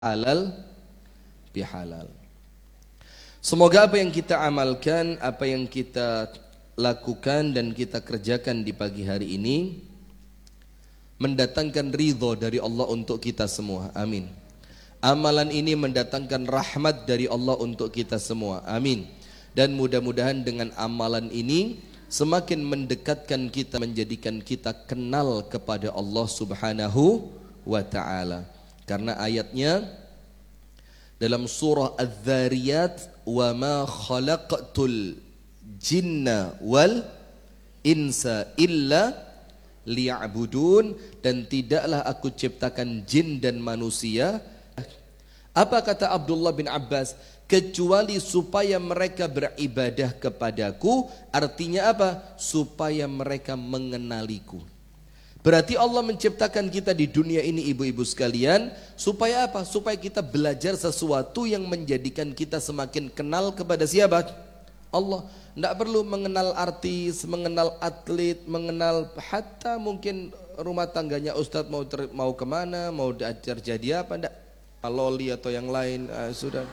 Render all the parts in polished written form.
halal bihalal. Semoga apa yang kita amalkan, apa yang kita lakukan dan kita kerjakan di pagi hari ini mendatangkan ridho dari Allah untuk kita semua. Amin. Amalan ini mendatangkan rahmat dari Allah untuk kita semua. Amin. Dan mudah-mudahan dengan amalan ini semakin mendekatkan kita, menjadikan kita kenal kepada Allah Subhanahu wa ta'ala. Karena ayatnya dalam surah Az-Zariyat, wa ma khalaqtul jinna wal insa illa liya'budun, dan tidaklah aku ciptakan jin dan manusia, apa kata Abdullah bin Abbas, kecuali supaya mereka beribadah kepadaku. Artinya apa? Supaya mereka mengenaliku. Berarti Allah menciptakan kita di dunia ini, ibu-ibu sekalian, supaya apa? Supaya kita belajar sesuatu yang menjadikan kita semakin kenal kepada siapa? Allah. Tidak perlu mengenal artis, mengenal atlet, mengenal hatta mungkin rumah tangganya Ustadz mau kemana, mau terjadi apa, tidak, loli atau yang lain, sudah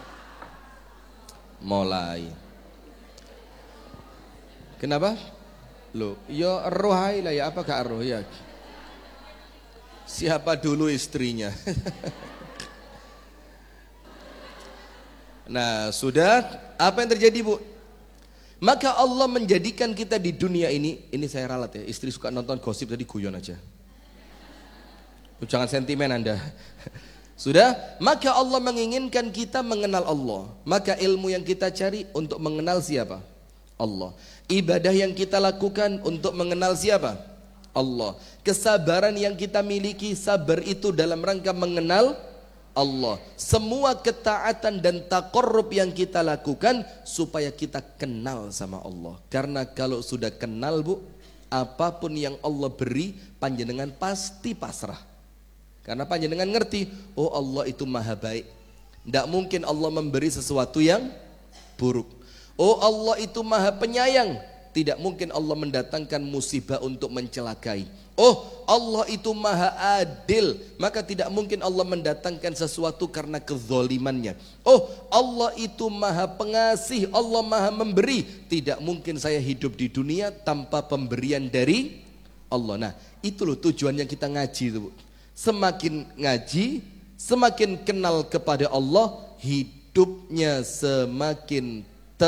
mulai. Kenapa? Loh, ya rohai lah ya, apa kak roh ya? Siapa dulu istrinya? Nah, sudah, apa yang terjadi, Bu? Maka Allah menjadikan kita di dunia ini saya ralat ya, istri suka nonton gosip tadi guyon aja. Jangan sentimen Anda. Sudah, maka Allah menginginkan kita mengenal Allah. Maka ilmu yang kita cari untuk mengenal siapa? Allah. Ibadah yang kita lakukan untuk mengenal siapa? Allah. Kesabaran yang kita miliki, sabar itu dalam rangka mengenal Allah. Semua ketaatan dan taqarrub yang kita lakukan supaya kita kenal sama Allah. Karena kalau sudah kenal, Bu, apapun yang Allah beri, panjenengan pasti pasrah. Karena panjenengan ngerti, oh Allah itu maha baik. Tidak mungkin Allah memberi sesuatu yang buruk. Oh Allah itu maha penyayang. Tidak mungkin Allah mendatangkan musibah untuk mencelakai. Oh Allah itu maha adil, maka tidak mungkin Allah mendatangkan sesuatu karena kezolimannya. Oh Allah itu maha pengasih, Allah maha memberi. Tidak mungkin saya hidup di dunia tanpa pemberian dari Allah. Nah itu loh tujuannya kita ngaji itu. Semakin ngaji, semakin kenal kepada Allah, hidupnya semakin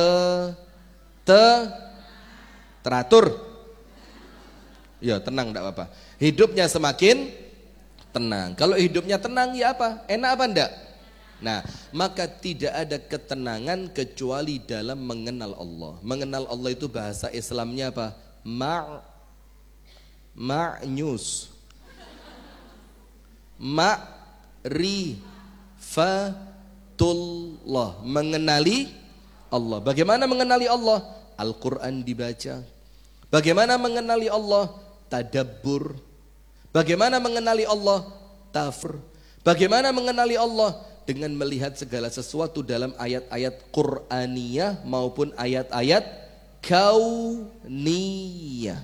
teratur. Ya tenang, tidak apa-apa. Hidupnya semakin tenang. Kalau hidupnya tenang ya apa? Enak apa enggak? Nah, maka tidak ada ketenangan kecuali dalam mengenal Allah. Mengenal Allah itu bahasa Islamnya apa? Ma'nyus. Ma'rifatullah. Mengenali Allah. Bagaimana mengenali Allah? Al-Quran dibaca. Bagaimana mengenali Allah? Tadabbur. Bagaimana mengenali Allah? Tafsir. Bagaimana mengenali Allah? Dengan melihat segala sesuatu dalam ayat-ayat Qur'aniyah maupun ayat-ayat kauniyah.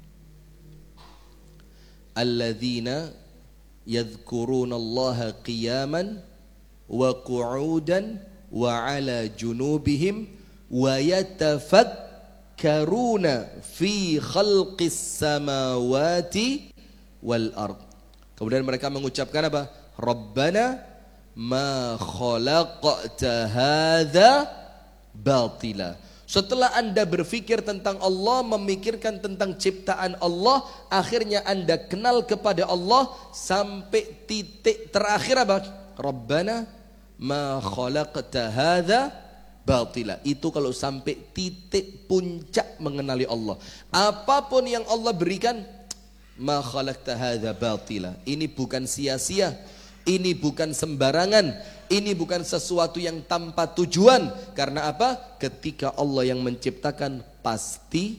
Alladzina yadhkurunallaha qiyaman wa qu'udan wa ala junubihim wa yatafakkaruna fi khalqis samawati wal ard. Kemudian mereka mengucapkan apa? Rabbana ma khalaqta hadza batila. Setelah Anda berpikir tentang Allah, memikirkan tentang ciptaan Allah, akhirnya Anda kenal kepada Allah sampai titik terakhir apa? Rabbana ma khalaqta hadza batila. Itu kalau sampai titik puncak mengenali Allah. Apapun yang Allah berikan, ma khalaqta hadza batila. Ini bukan sia-sia. Ini bukan sembarangan. Ini bukan sesuatu yang tanpa tujuan. Karena apa? Ketika Allah yang menciptakan pasti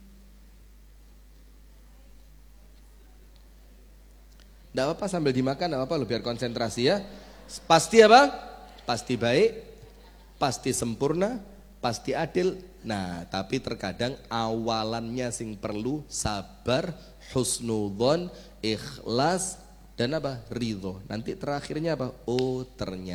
tidak apa-apa sambil dimakan, tidak apa-apa, biar konsentrasi ya. Pasti apa? Pasti baik, pasti sempurna, pasti adil. Nah, tapi terkadang awalannya sing perlu sabar, husnudzon, ikhlas, dan apa? Ridho. Nanti terakhirnya apa? Oh ternyata.